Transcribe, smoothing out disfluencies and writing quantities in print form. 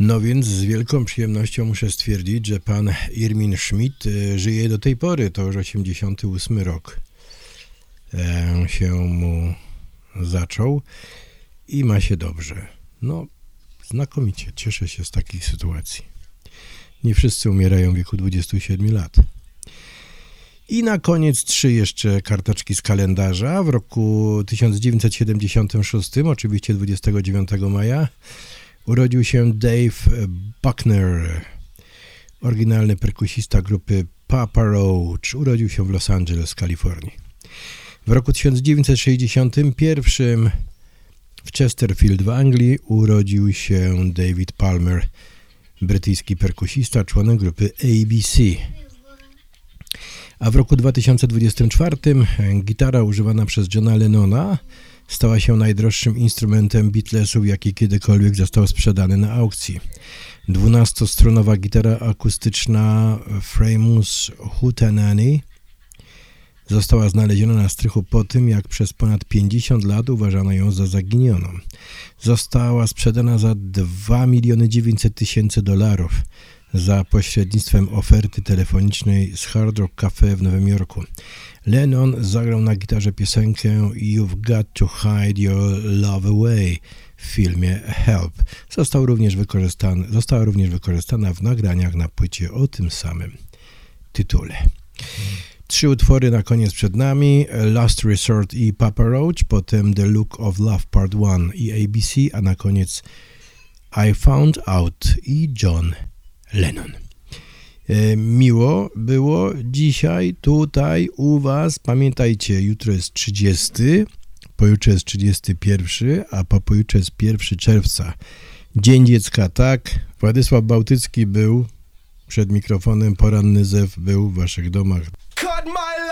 No więc z wielką przyjemnością muszę stwierdzić, że pan Irmin Schmidt żyje do tej pory. To już 88 rok się mu zaczął i ma się dobrze. No, znakomicie. Cieszę się z takich sytuacji. Nie wszyscy umierają w wieku 27 lat. I na koniec 3 jeszcze karteczki z kalendarza. W roku 1976, oczywiście 29 maja, urodził się Dave Buckner, oryginalny perkusista grupy Papa Roach. Urodził się w Los Angeles, Kalifornii. W roku 1961 w Chesterfield w Anglii urodził się David Palmer, brytyjski perkusista, członek grupy ABC. A w roku 2024 gitara używana przez Johna Lennona stała się najdroższym instrumentem Beatlesów, jaki kiedykolwiek został sprzedany na aukcji. 12-stronowa gitara akustyczna Framus Hootenanny została znaleziona na strychu po tym, jak przez ponad 50 lat uważano ją za zaginioną. Została sprzedana za $2,900,000 za pośrednictwem oferty telefonicznej z Hard Rock Cafe w Nowym Jorku. Lennon zagrał na gitarze piosenkę You've Got to Hide Your Love Away w filmie Help. Została również wykorzystana w nagraniach na płycie o tym samym tytule. 3 utwory na koniec przed nami: Last Resort i Papa Roach, potem The Look of Love Part 1 i ABC, a na koniec I Found Out i John Lennon. Miło było dzisiaj tutaj u was. Pamiętajcie, jutro jest 30, pojutrze jest 31, a pojutrze jest 1 czerwca. Dzień Dziecka, tak. Władysław Bałtycki był przed mikrofonem, poranny zew był w waszych domach.